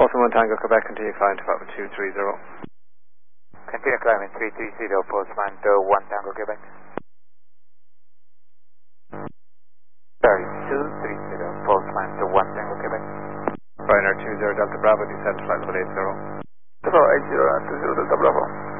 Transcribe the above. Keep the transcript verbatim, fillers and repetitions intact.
Portsmouth one Tango Quebec, continue flying to Papa two three zero. Continue climbing three three zero, Portsmouth one Tango Quebec. Sorry, two three zero, Portsmouth one Tango Quebec. Ryanair two zero Delta Bravo, descend flight level eight zero. Hello, eight zero, two zero Delta Bravo.